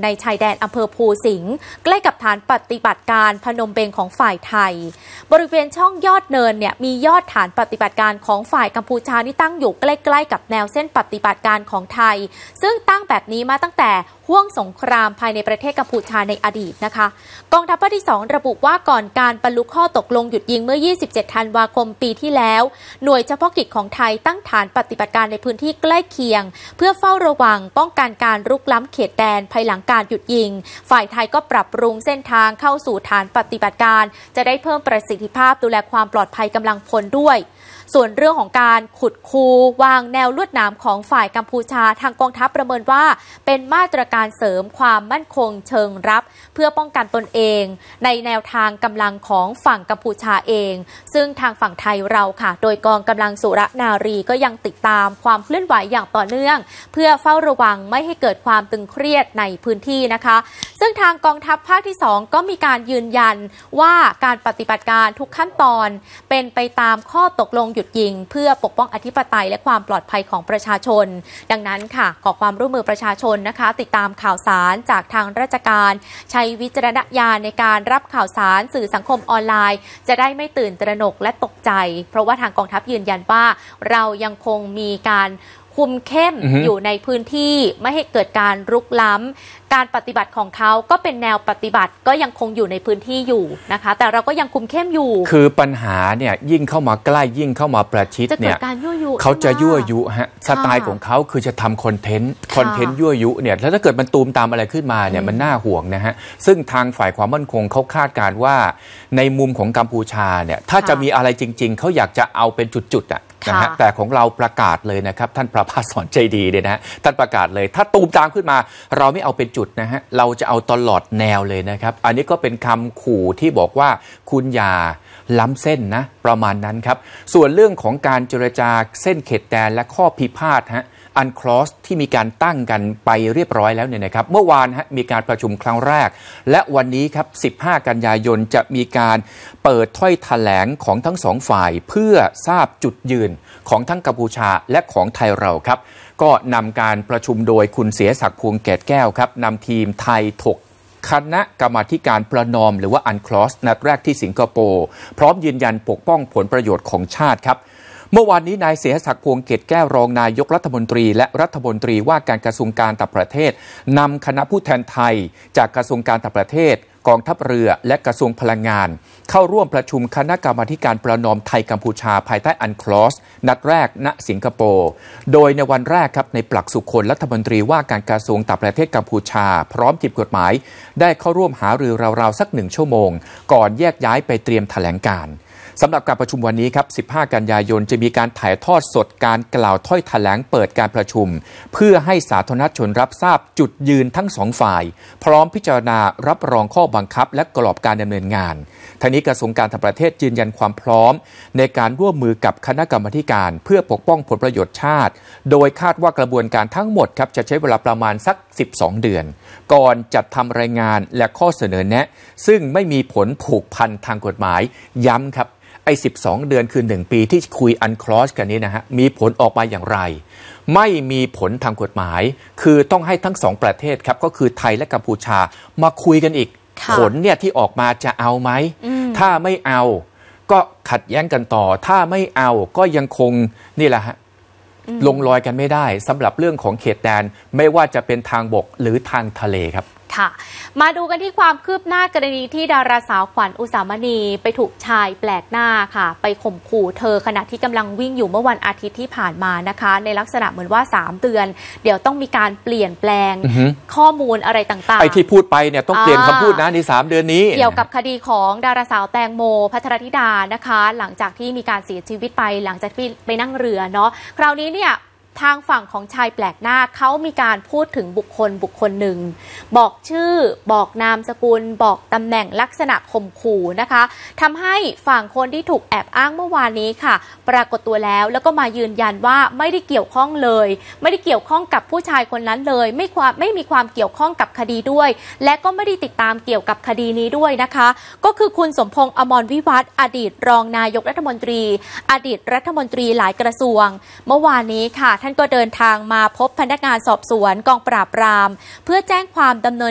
ในชายแดนอำเภอภูสิงห์ใกล้กับฐานปฏิบัติการพนมเปญของฝ่ายไทยบริเวณช่องยอดเนินเนี่ยมียอดฐานปฏิบัติการของฝ่ายกัมพูชาที่ตั้งอยู่ใกล้ๆกับแนวเส้นปฏิบัติการของไทยซึ่งตั้งแบบนี้มาตั้งแต่ห่วงสงครามภายในประเทศกัมพูชาในอดีตนะคะกองทัพภาคที่2ระบุว่าก่อนการบรรลุข้อตกลงหยุดยิงเมื่อ27ธันวาคมปีที่แล้วหน่วยเฉพาะกิจของไทยตั้งฐานปฏิบัติการในพื้นที่ใกล้เคียงเพื่อเฝ้าระวังป้องกันการรุกล้ำเขตแดนภายหลังการหยุดยิงฝ่ายไทยก็ปรับปรุงเส้นทางเข้าสู่ฐานปฏิบัติการจะได้เพิ่มประสิทธิภาพดูแลความปลอดภัยกำลังพลด้วยส่วนเรื่องของการขุดคูวางแนวลวดหนามของฝ่ายกัมพูชาทางกองทัพประเมินว่าเป็นมาตรการเสริมความมั่นคงเชิงรับเพื่อป้องกันตนเองในแนวทางกำลังของฝั่งกัมพูชาเองซึ่งทางฝั่งไทยเราค่ะโดยกองกำลังสุรนารีก็ยังติดตามความเคลื่อนไหวอย่างต่อเนื่องเพื่อเฝ้าระวังไม่ให้เกิดความตึงเครียดในพื้นที่นะคะซึ่งทางกองทัพภาคที่2ก็มีการยืนยันว่าการปฏิบัติการทุกขั้นตอนเป็นไปตามข้อตกลงหยุดยิงเพื่อปกป้องอธิปไตยและความปลอดภัยของประชาชนดังนั้นค่ะขอความร่วมมือประชาชนนะคะติดตามข่าวสารจากทางราชการใช้วิจารณญาณในการรับข่าวสารสื่อสังคมออนไลน์จะได้ไม่ตื่นตระหนกและตกใจเพราะว่าทางกองทัพยืนยันว่าเรายังคงมีการคุมเข้มอยู่ในพื้นที่ไม่ให้เกิดการรุกล้ำการปฏิบัติของเขาก็เป็นแนวปฏิบัติก็ยังคงอยู่ในพื้นที่อยู่นะคะแต่เราก็ยังคุมเข้มอยู่คือปัญหาเนี่ยยิ่งเข้ามาใกล้ยิ่งเข้ามาประชิดเนี่ยเขาจะยั่วยุฮะสไตล์ของเขาคือจะทำคอนเทนต์ยั่วยุเนี่ยแล้วถ้าเกิดมันตูมตามอะไรขึ้นมาเนี่ยมันน่าห่วงนะฮะซึ่งทางฝ่ายความมั่นคงเขาคาดการณ์ว่าในมุมของกัมพูชาเนี่ยถ้าจะมีอะไรจริงๆเขาอยากจะเอาเป็นจุดๆนะฮะแต่ของเราประกาศเลยนะครับท่านประภาสสอนใจดีเนี่ยนะท่านประกาศเลยถ้าตูมตามขึ้นมาเราไม่เอาเป็นจุดนะฮะเราจะเอาตลอดแนวเลยนะครับอันนี้ก็เป็นคำขู่ที่บอกว่าคุณอย่าล้ำเส้นนะประมาณนั้นครับส่วนเรื่องของการเจรจาเส้นเขตแดนและข้อพิพาทฮะอันคลอสที่มีการตั้งกันไปเรียบร้อยแล้วเนี่ยนะครับเมื่อวานมีการประชุมครั้งแรกและวันนี้ครับ15กันยายนจะมีการเปิดถ้อยแถลงของทั้งสองฝ่ายเพื่อทราบจุดยืนของทั้งกัมพูชาและของไทยเราครับก็นำการประชุมโดยคุณเสียศักดิ์พวงแก่แก้วครับนำทีมไทยถกคณะกรรมาธิการประนอมหรือว่าอันคลอสนัดแรกที่สิงคโปร์พร้อมยืนยันปกป้องผลประโยชน์ของชาติครับเมื่อวานนี้นายเสียศักดิ์พวงเกตแก้วรองนายกรัฐมนตรีและรัฐมนตรีว่าการกระทรวงการต่างประเทศนำคณะผู้แทนไทยจากกระทรวงการต่างประเทศกองทัพเรือและกระทรวงพลังงานเข้าร่วมประชุมคณะกรรมาธิการประนอมไทยกัมพูชาภายใต้อันคลอสนัดแรกณสิงคโปร์โดยในวันแรกครับในปลักสุคนรัฐมนตรีว่าการกระทรวงต่างประเทศกัมพูชาพร้อมทีมกฎหมายได้เข้าร่วมหารือราวๆสัก1 ชั่วโมงก่อนแยกย้ายไปเตรียมแถลงการสำหรับการประชุมวันนี้ครับ15กันยายนจะมีการถ่ายทอดสดการกล่าวถ้อยแถลงเปิดการประชุมเพื่อให้สาธารณชนรับทราบจุดยืนทั้ง2 ฝ่ายพร้อมพิจารณารับรองข้อบังคับและกรอบการดำเนินงานทางนี้กระทรวงการต่างประเทศยืนยันความพร้อมในการร่วมมือกับคณะกรรมาธิการเพื่อปกป้องผลประโยชน์ชาติโดยคาดว่ากระบวนการทั้งหมดครับจะใช้เวลาประมาณสัก12 เดือนก่อนจัดทำรายงานและข้อเสนอแนะซึ่งไม่มีผลผูกพันทางกฎหมายย้ำครับ12 เดือนคือ1 ปีที่คุยอันคลอสกันนี้นะฮะมีผลออกมาอย่างไรไม่มีผลทางกฎหมายคือต้องให้ทั้ง2 ประเทศครับก็คือไทยและกัมพูชามาคุยกันอีกผลเนี่ยที่ออกมาจะเอาไหมถ้าไม่เอาก็ขัดแย้งกันต่อถ้าไม่เอาก็ยังคงนี่แหละฮะลงรอยกันไม่ได้สำหรับเรื่องของเขตแดนไม่ว่าจะเป็นทางบกหรือทางทะเลครับค่ะมาดูกันที่ความคืบหน้ากรณีที่ดาราสาวขวัญอุสามณีไปถูกชายแปลกหน้าค่ะไปข่มขู่เธอขณะที่กำลังวิ่งอยู่เมื่อวันอาทิตย์ที่ผ่านมานะคะในลักษณะเหมือนว่า3 เดือนเดี๋ยวต้องมีการเปลี่ยนแปลงข้อมูลอะไรต่างๆไอ้ที่พูดไปเนี่ยต้องเปลี่ยนคำพูดนะใน3 เดือนนี้เกี่ยวกับคดีของดาราสาวแตงโมภัทรธิดานะคะหลังจากที่มีการเสียชีวิตไปหลังจากที่ไปนั่งเรือเนาะคราวนี้เนี่ยทางฝั่งของชายแปลกหน้าเขามีการพูดถึงบุคคลหนึ่งบอกชื่อบอกนามสกุลบอกตำแหน่งลักษณะข่มขู่นะคะทำให้ฝั่งคนที่ถูกแอบอ้างเมื่อวานนี้ค่ะปรากฏตัวแล้วก็มายืนยันว่าไม่ได้เกี่ยวข้องเลยไม่ได้เกี่ยวข้องกับผู้ชายคนนั้นเลยไม่มีความเกี่ยวข้องกับคดีด้วยและก็ไม่ได้ติดตามเกี่ยวกับคดีนี้ด้วยนะคะก็คือคุณสมพงษ์อมรวิวัฒน์อดีตรองนายกรัฐมนตรีอดีตรัฐมนตรีหลายกระทรวงเมื่อวานนี้ค่ะท่านก็เดินทางมาพบพนักงานสอบสวนกองปราบปรามเพื่อแจ้งความดำเนิน